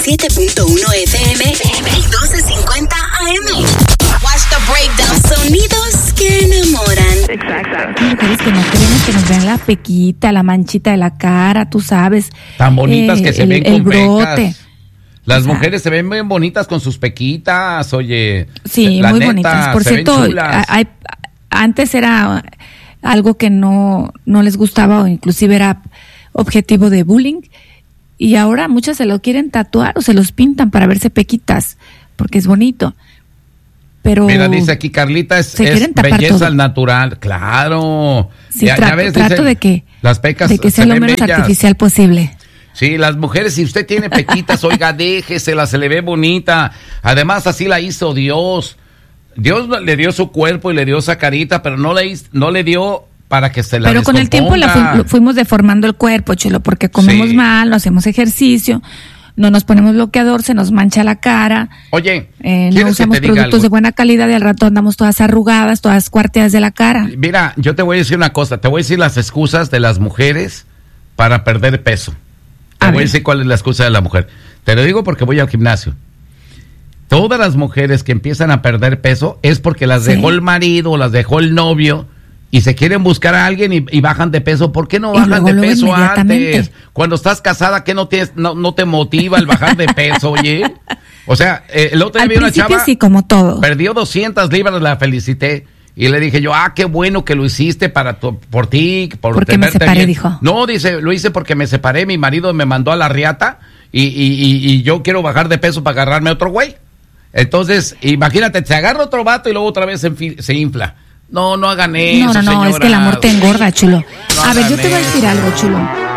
97.1 FM y 1250 AM. Watch the breakdown. Sonidos que enamoran. Exacto. Mujeres que no queremos que nos vean la pequita, la manchita de la cara, tú sabes. Tan bonitas que se ven con el brote. pecas. Las mujeres se ven bien bonitas con sus pequitas, oye. Sí, muy bonitas. Por cierto, antes era algo que no les gustaba o inclusive era objetivo de bullying, y ahora muchas se lo quieren tatuar o se los pintan para verse pequitas porque es bonito. Pero mira, dice aquí Carlita, es belleza todo. Al natural, claro. Sí, trato de que las pecas de que sea lo menos bellas. Artificial posible. Sí, las mujeres, si usted tiene pequitas, oiga, déjesela, se le ve bonita. Además, así la hizo Dios. Dios le dio su cuerpo y le dio esa carita, pero no le dio para que se la Pero con el tiempo fuimos deformando el cuerpo, chulo, porque comemos mal, no hacemos ejercicio, no nos ponemos bloqueador, se nos mancha la cara. Oye, no usamos productos de buena calidad y al rato andamos todas arrugadas, todas cuarteadas de la cara. Mira, yo te voy a decir una cosa, te voy a decir las excusas de las mujeres para perder peso. Te voy a decir cuál es la excusa de la mujer. Te lo digo porque voy al gimnasio. Todas las mujeres que empiezan a perder peso es porque las dejó el marido o las dejó el novio y se quieren buscar a alguien y bajan de peso. ¿Por qué no bajan de peso antes? Cuando estás casada, ¿qué no te motiva el bajar de peso, oye? O sea, el otro día vi una chava, sí, como todo. Perdió 200 libras, la felicité. Y le dije yo, qué bueno que lo hiciste por ti, porque me separé, bien. Dijo. No, dice, lo hice porque me separé, mi marido me mandó a la riata y yo quiero bajar de peso para agarrarme a otro güey. Entonces, imagínate, se agarra otro vato y luego otra vez se infla. No hagan eso, No, es que el amor te engorda, chulo. A ver, yo te voy a decir algo, chulo.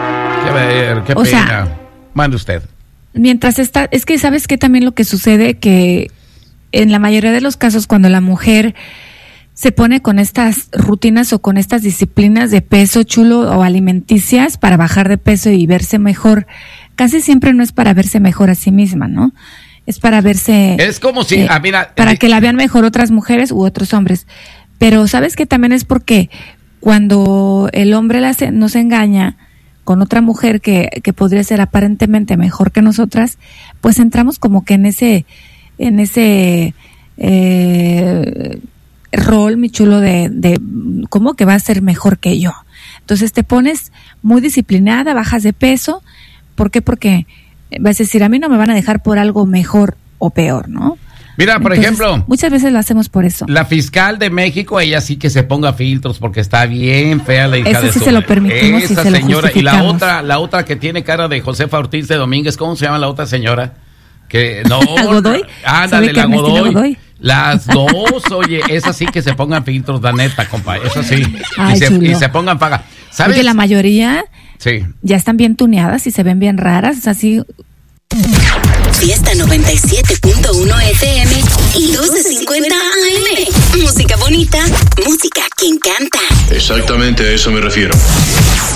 Qué pena. Sea, mande usted. Mientras está, es que ¿sabes qué? También lo que sucede que en la mayoría de los casos cuando la mujer se pone con estas rutinas o con estas disciplinas de peso, chulo, o alimenticias para bajar de peso y verse mejor, casi siempre no es para verse mejor a sí misma, ¿no? Es para verse... Es como si... para que la vean mejor otras mujeres u otros hombres. Pero ¿sabes qué? También es porque cuando el hombre nos engaña con otra mujer que podría ser aparentemente mejor que nosotras, pues entramos como que en ese rol, mi chulo, de cómo que va a ser mejor que yo. Entonces te pones muy disciplinada, bajas de peso. ¿Por qué? Porque vas a decir, a mí no me van a dejar por algo mejor o peor, ¿no? Mira, por ejemplo, muchas veces lo hacemos por eso. La fiscal de México, ella sí que se ponga filtros porque está bien fea la hija eso de sí se lo permitimos esa y se señora. Lo y la otra que tiene cara de Josefa Ortiz de Domínguez, ¿cómo se llama la otra señora? Que no, Godoy. Ándale, la Godoy. Las dos, oye, esas sí que se pongan filtros, la neta, compa, eso sí. Y se pongan paga. ¿Sabes? Oye, la mayoría sí ya están bien tuneadas y se ven bien raras, así. Fiesta 97.1 FM y 1250 AM. Música bonita, música que encanta. Exactamente a eso me refiero.